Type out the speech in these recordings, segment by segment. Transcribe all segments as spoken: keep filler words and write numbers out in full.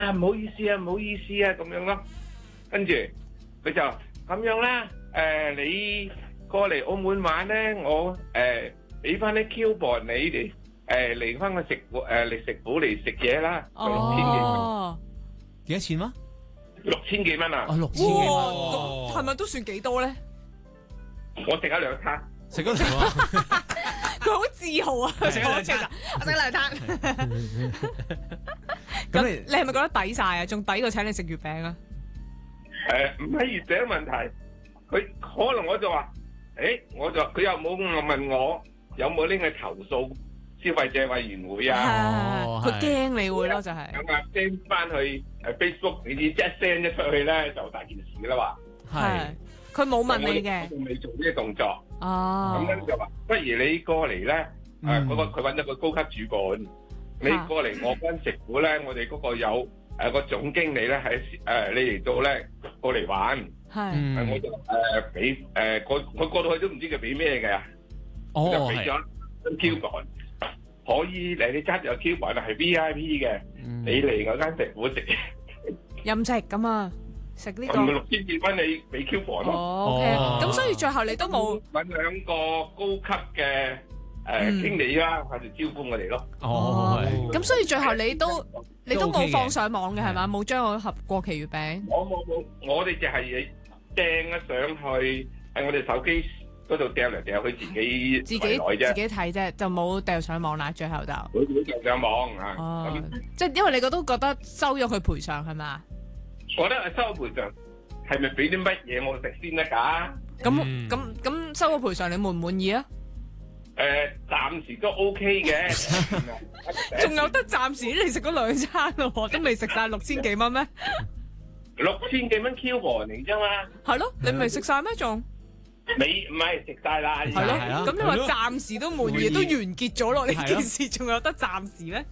啊，唔好意思啊，唔好意思啊，咁樣咯。跟住佢就咁樣啦，誒你過嚟澳門玩咧，我誒俾翻啲 coupon你哋，誒嚟翻個食誒嚟食府嚟食嘢啦，六千幾蚊。 幾多錢嗎？ 六千幾蚊啊！ 哦，六千幾蚊， 哇，係咪都算幾多咧？ 我食咗兩餐， 食咗兩餐， 佢好自豪啊！ 食咗兩餐， 我食兩餐。 咁你你係咪覺得抵晒啊？仲抵過請你食月餅啊？ 誒唔係月餅問題，佢可能我就話，誒我就佢又冇問我有冇拎去投訴消費者委員會啊？ 哦佢驚你會咯，就係。 咁啊 send 翻去誒 Facebook，你知一 send 一出去咧就大件事啦嘛。 係。佢冇問你嘅。 我仲未做呢個動作。 哦。 咁樣就話，不如你過嚟咧，誒嗰個佢揾咗個高級主管，你過嚟我間食府咧，我哋嗰個有誒個總經理咧喺誒你嚟到咧過嚟玩。 係。 誒我就誒俾誒我我過到去都唔知佢俾咩嘅。 哦， 就俾咗張 coupon，可以嚟你揸住個 coupon係 V I P 嘅，你嚟我間食府食任食咁啊，食呢個。 咁咪六千幾蚊你俾 coupon 咯。 哦，OK，咁所以最後你都冇揾兩個高級嘅誒經理啦，喺度招呼我哋咯。 哦， 咁所以最後你都你都冇放上網嘅係嘛？冇將我盒過期月餅。 我冇冇，我哋就係掟咗上去喺我哋手機嗰度掉嚟掉去自己自己啫， 自己睇啫，就冇掉上網啦。最後就佢自己掉上網啊。 哦，即係因為你都覺得收咗佢賠償係嘛？ 我覺得係收賠償係咪俾啲乜嘢我食先得㗎？ 咁咁咁收咗賠償，你滿唔滿意啊？ 誒，暫時都 OK 嘅， 仲有得暫時你食咗兩餐咯，都未食晒六千幾蚊咩？ 六千幾蚊 coupon 嚟啫嘛。 係咯，你未食晒咩仲？ 未唔係食晒啦。 係咯，咁你話暫時都滿意，都完結咗咯？呢件事仲有得暫時咩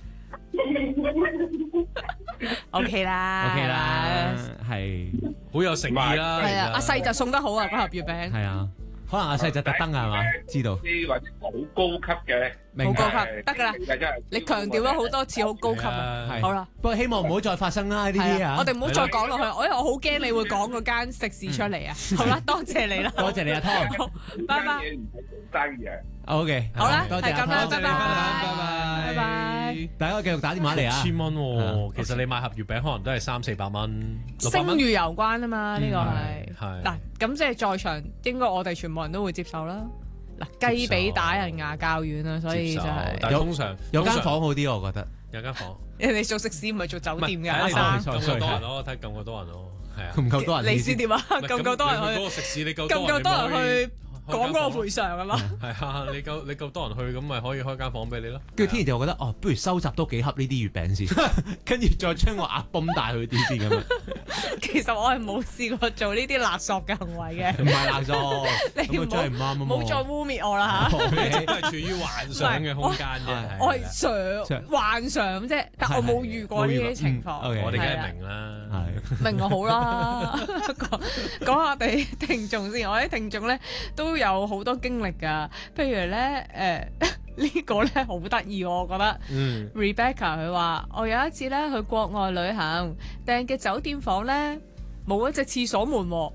？O K 啦 ，O K 啦，係好有誠意啦。 係啊，阿細就送得好啊，嗰盒月餅。 係啊，可能阿細就特登係嘛，知道。 啲或者好高級嘅， 好高級得㗎啦。你強調咗好多次好高級啊。好啦， 不過希望唔好再發生啦呢啲啊。 我哋唔好再講落去，我因為我好驚你會講嗰間食肆出嚟啊。好啦，多謝你啦。 多謝你阿湯。 拜拜。生意啊。 O K， 好啦， 多謝係咁啦，拜拜， 拜拜拜。 大家繼續打電話嚟啊！ 千蚊喎，其實你買盒月餅可能都係三四百蚊， 聲譽有關啊嘛，呢個係係嗱，咁即係在場應該我哋全部人都會接受啦。嗱，雞髀打人牙較軟啊，所以就係但係通常有間房好啲，我覺得有間房。 人哋做食肆唔係做酒店嘅，阿生咁夠多人咯，睇咁夠多人咯，係啊， 唔夠多人。 你先點啊？夠唔夠多人去？ 嗰個食肆你夠夠唔夠多人去？講嗰個賠償係嘛？ 係啊，你夠你夠多人去咁咪可以開間房俾你咯。 跟住天然就覺得哦，不如收集多幾盒呢啲月餅先，跟住再將個鴨泵帶去啲先咁樣。 其實我係冇試過做呢啲勒索嘅行為嘅。 唔係勒索， 你唔好唔啱啊！ 冇再污蔑我啦嚇。 你都係處於幻想嘅空間啫。 我係想幻想啫，但我冇遇過呢啲情況。 我哋梗係明啦， 明我好啦。講講下我哋聽眾先，我啲聽眾咧都有好多經歷㗎，譬如咧誒呢個咧好得意我覺得。嗯、Rebecca 佢話：我有一次咧去國外旅行，訂嘅酒店房咧冇一隻廁所門喎。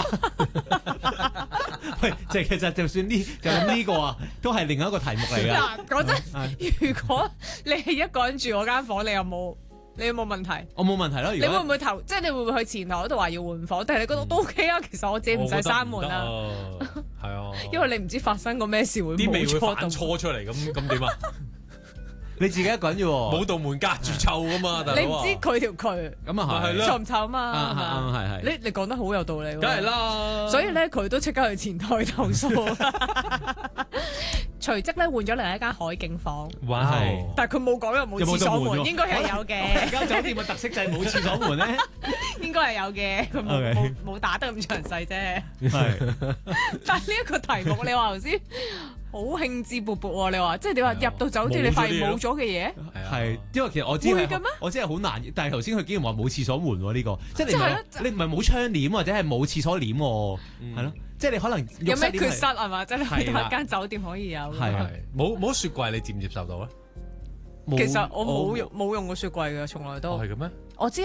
喂，即係其實就算呢就咁呢個啊，都係另一個題目嚟㗎。 嗱，講真，如果你係一個人住我間房，你有冇？你有冇問題？ 我冇問題咯。 你會唔會投？即係你會唔會去前台嗰度話要換房？但係你覺得都 OK 啊？其實我自己唔使閂門啊。 係啊， 因為你唔知發生過咩事會啲味會反錯出嚟，咁咁點啊？ 你自己一個人啫喎， 冇道門隔住臭噶嘛，大佬。 你唔知佢條渠咁啊係臭唔臭啊嘛？ 啱啱係係。 你你講得好有道理。 梗係啦。 所以咧，佢都即刻去前台投訴。隨即咧換咗另一間海景房， 哇！ 但係佢冇講有冇廁所門，應該係有嘅。 間酒店嘅特色就係冇廁所門咧， 應該係有嘅，佢冇冇冇打得咁詳細啫。 係， 但係呢一個題目，你話頭先好興致勃勃喎，你話即係你話入到酒店你發現冇咗嘅嘢， 係因為其實我知係我知係好難，但係頭先佢竟然話冇廁所門喎呢個，即係你唔係你唔係冇窗簾或者係冇廁所簾喎，係咯。即係你可能有咩缺失係嘛？即係去到一間酒店可以有。 係冇冇雪櫃，你接唔接受到咧？ 其實我冇用冇用過雪櫃嘅，從來都。 係嘅咩？ 我知